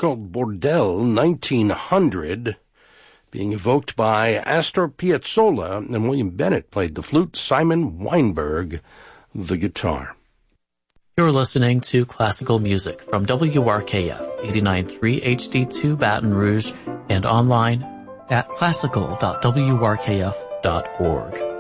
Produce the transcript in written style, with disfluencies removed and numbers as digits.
called Bordel 1900, being evoked by Astor Piazzolla, and William Bennett played the flute, Simon Weinberg the guitar. You're listening to classical music from WRKF 89.3 HD2 Baton Rouge and online at classical.wrkf.org.